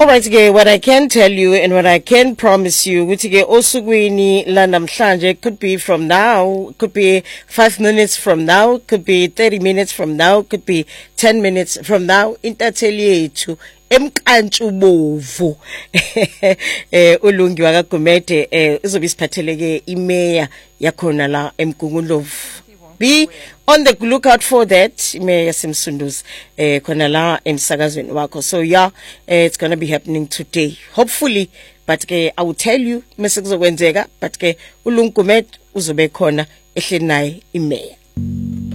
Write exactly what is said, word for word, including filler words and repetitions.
Alright, ke, what I can tell you and what I can promise you, ukuthi ke osukwini la namhlanje, could be from now, could be five minutes from now, could be thirty minutes from now, could be ten minutes from now, intatheli yethu emkantshubovu eh uLungi wakaGumede eh uzobe isiphatheleke imeya yakhona la eMgungundlovu. Be on the lookout for that Mayor Simsunduzi eh khona la emsakazweni wakho. So yeah, eh, it's going to be happening today hopefully, but ke I will tell you mase kuzokwenzeka, but ke uLungi Gumede uzobe khona ehleli naye imeya.